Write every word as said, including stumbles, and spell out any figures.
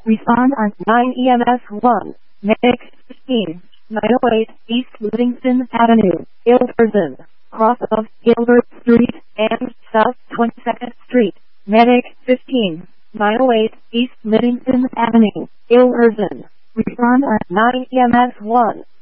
Respond on nine E M S one. Medic fifteen. nine oh eight East Livingston Avenue, Ilverston, cross of Gilbert Street and South twenty-second Street. Medic fifteen. nine oh eight East Livingston Avenue, Ilverston. Respond on nine E M S one.